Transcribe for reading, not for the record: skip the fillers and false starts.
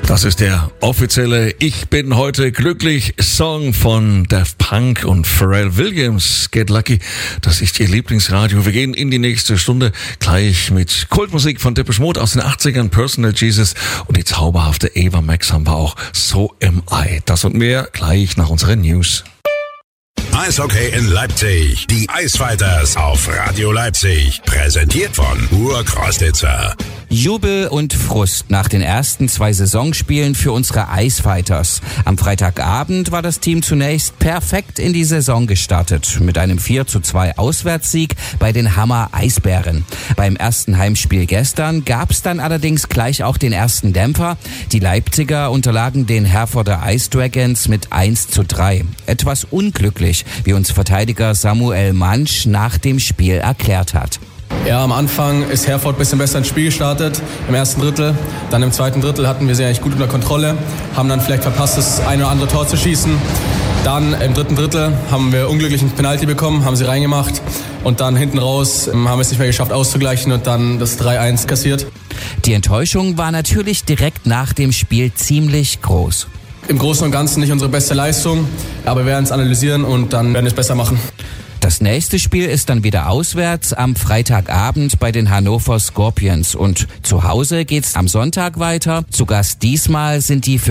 Das ist der offizielle Ich bin heute glücklich Song von Daft Punk und Pharrell Williams. Get Lucky, das ist Ihr Lieblingsradio. Wir gehen in die nächste Stunde gleich mit Kultmusik von Depeche Mode aus den 80ern, Personal Jesus, und die zauberhafte Ava Max haben wir auch. So Am I. Das und mehr gleich nach unseren News. Eishockey in Leipzig. Die Eisfighters auf Radio Leipzig. Präsentiert von Urkrostitzer. Jubel und Frust nach den ersten 2 Saisonspielen für unsere Eisfighters. Am Freitagabend war das Team zunächst perfekt in die Saison gestartet. Mit einem 4:2 Auswärtssieg bei den Hammer Eisbären. Beim ersten Heimspiel gestern gab's dann allerdings gleich auch den ersten Dämpfer. Die Leipziger unterlagen den Herforder Ice Dragons mit 1:3. Etwas unglücklich, wie uns Verteidiger Samuel Mansch nach dem Spiel erklärt hat. Ja, am Anfang ist Herford ein bisschen besser ins Spiel gestartet, im ersten Drittel. Dann im zweiten Drittel hatten wir sie eigentlich gut unter Kontrolle, haben dann vielleicht verpasst, das ein oder andere Tor zu schießen. Dann im dritten Drittel haben wir unglücklich einen Penalty bekommen, haben sie reingemacht. Und dann hinten raus haben wir es nicht mehr geschafft auszugleichen und dann das 3:1 kassiert. Die Enttäuschung war natürlich direkt nach dem Spiel ziemlich groß. Im Großen und Ganzen nicht unsere beste Leistung, aber wir werden es analysieren und dann werden wir es besser machen. Das nächste Spiel ist dann wieder auswärts am Freitagabend bei den Hannover Scorpions. Und zu Hause geht's am Sonntag weiter. Zu Gast diesmal sind die